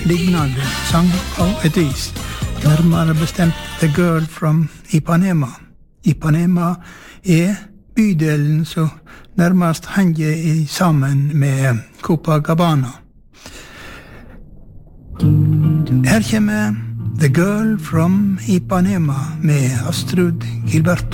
lignende sang på et vis. Nærmere bestemt The Girl from Ipanema. Ipanema bydelen som nærmest henger sammen med Copacabana. Her kommer The Girl from Ipanema med Astrud Gilberto.